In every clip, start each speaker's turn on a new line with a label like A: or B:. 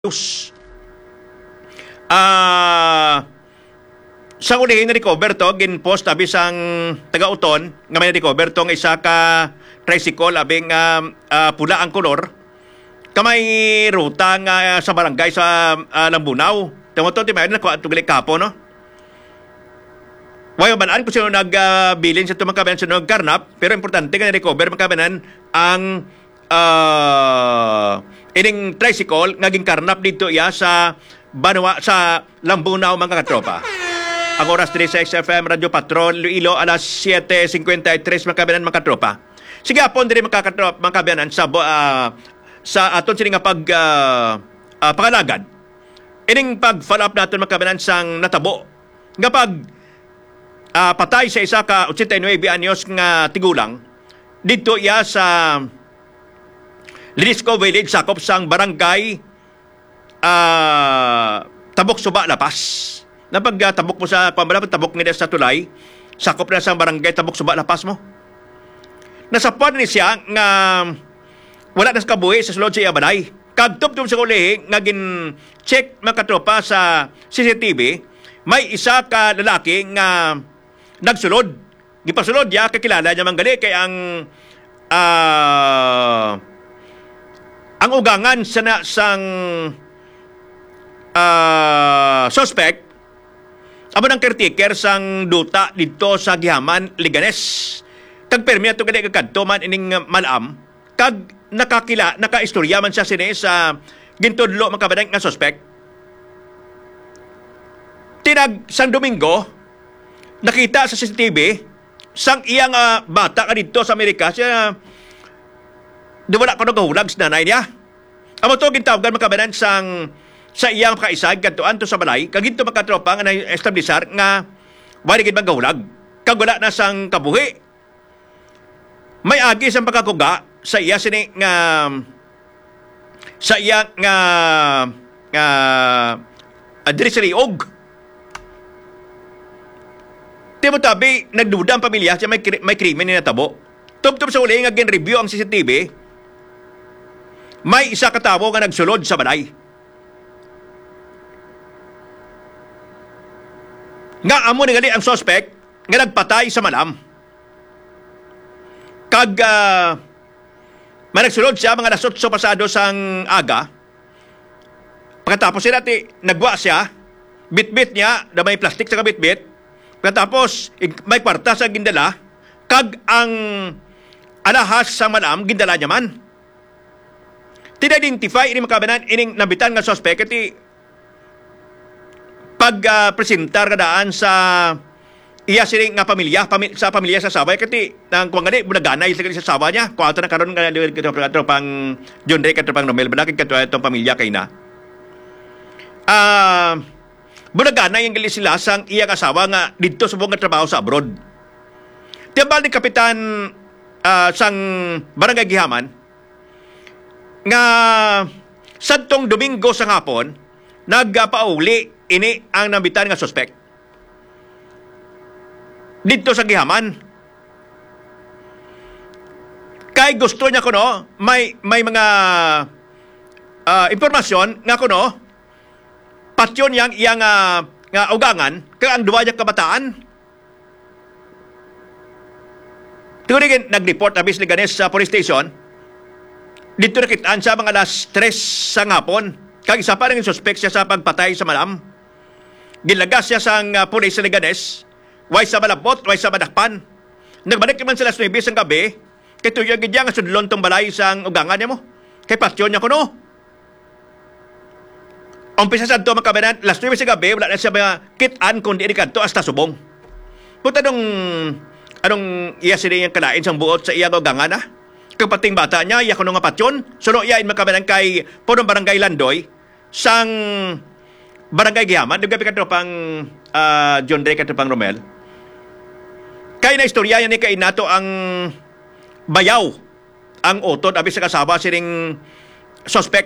A: news. Sa ulihin na recover to, ginpost abi sang taga-uton, nga may recover to nga isa ka tricycle, abing pula ang kolor, kamay ruta nga sa barangay sa Lambunaw. Tamo to, timayon na tugilik kapo, no? Wayo banaan ko sino nagbilin sa tumang kabanan sa nagkarnap, pero importante nga recover makabanan ang ining tricycle naging karnap dito ya sa Banwa sa Lambunaw mga katropa. Ang oras din sa XFM Radio Patrol Iloilo alas 7:53 mga kabanan mga katropa. Sige apon din mga kabanan sa aton sini nga pangalagad. Ining pag-follow up naton mga kabanan sang natabo nga pag patay sa isa ka 89 anyos nga tigulang dito ya sa Linisco Village, sakop sang barangay Tabok Suba, Lapas. Napag tabok mo sa pambalapag tabok nila sa tulay, sakop na sang barangay Tabok Suba, Lapas mo. Nasapon ni siya nga wala na sa kabuhi sa sulod sa iyabanay. Kagtub-tub sa uli, nga gin-check mga katropa sa CCTV, may isa ka lalaki nga nagsulod. Gipasulod ya, kakilala niya manggali kay ang ugangan sang suspect amo ng caretaker sang duta dito sa Gihaman, Liganes. Kag permi ato gani kadto man ining malam kag nakaistorya man siya sini sa gintudlo makabadag nga suspect. Tinag sang Domingo nakita sa CCTV sang iyang bata ka dito sa Amerika siya wala ko nagahulag sa nanay niya. Amo to gintawgan makabanan sa iyang kaisag kadtuan to sa balay kagito makatropa nga na-establisar nga wala gid magahulag kag wala na sang kabuhi. May agi sang pagkakuga sa iya sini nga sa iya nga adres riog. Timo tabi nagduda ang pamilya siya may krimen ni natabo. Tub-tub sa uli nga gin-review ang CCTV. May isa katawo nga nagsulod sa balay. Nga amo ni gali ang suspect nga nagpatay sa malam. Kag may nagsulod siya mga alas 8 pasado sang aga. Pagkatapos siya natin, nagwa siya, bit-bit niya na may plastik sa kabit-bit. Pagkatapos may kwarta sa gindala, kag ang alahas sa malam gindala niya man. Tina-identify ini makabanan ining nabitan nga suspect iti pag-presentar kadaan sa iya sining nga pamilya sa pamilya sa sabay kati nang kuang gani bunaganay sa sawa niya kuato na karon nga kadto pang John Ray kadto pang Romel balakid kadto itong pamilya kay na bunaganay ang gali sila sang iya asawa nga didto subong nga trabaho sa abroad. Tiyambal ni kapitan sang barangay Gihaman nga sadtong Domingo sa hapon nagpauli ini ang nabitan nga suspect dito sa Gihaman. Kay gusto niya kuno may mga impormasyon nga kuno patyon yang iyang nga ugangan kay ang duwa niya kabataan. Turing nag-report abis Liganes sa police station. Dito nakitaan sa mga alas 3 sa ngapon. Kag isa pa rin suspect siya sa pagpatay sa malam. Gilagas siya sa pulis sa Liganes. Way sa malabot, way sa madakpan. Nagbalik naman sa alas 9 sa gabi. Kay tuyo gid nga sudlon tong balay sa ugangan niya mo. Kay pastyon niya kuno. Umpisa sa ito makabanan, alas 9 sa gabi, wala na siya mga kitaan kundi inikadto hasta subong. Puta anong iya sila yung kalain sang buot sa iyang ugangan kapating bata niya, iya kuno nga patyon. Suno iya in makabanan kay punong barangay Landoy, sang barangay Gihaman. Nagabi ka pang John Ray ka pang Romel. Kay na istorya yan ni kay nato ang bayaw, ang utod, abis sa kasaba sining suspect.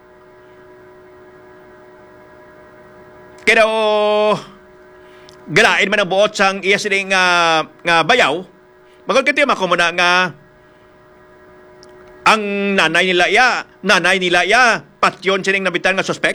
A: Kaya galain man ang buot sang iya sining nga bayaw. Magod kati makumuna nga ang nanay nila ya patyon sining nabitan nga suspect?